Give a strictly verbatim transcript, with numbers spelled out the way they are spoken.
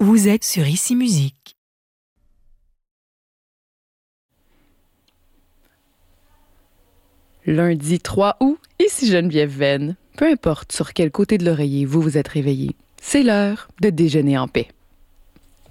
Vous êtes sur Ici Musique. Lundi trois août, ici Geneviève Venn. Peu importe sur quel côté de l'oreiller vous vous êtes réveillé, c'est l'heure de déjeuner en paix.